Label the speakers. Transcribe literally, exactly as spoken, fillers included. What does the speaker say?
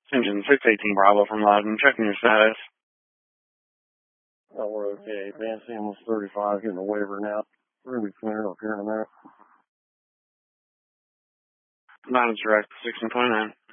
Speaker 1: Engine six eighteen Bravo from Loudon. Checking your status.
Speaker 2: Oh, we're okay. Van Sam was thirty-five, getting a waiver now. We're going to be clearing up here in a minute.
Speaker 1: Loudon's direct, sixteen twenty-nine.